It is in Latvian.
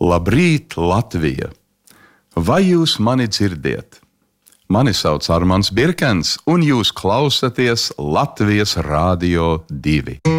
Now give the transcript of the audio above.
Labrīt, Latvija! Vai jūs mani dzirdiet? Mani sauc Armands Birkens, un jūs klausaties Latvijas Rādio 2.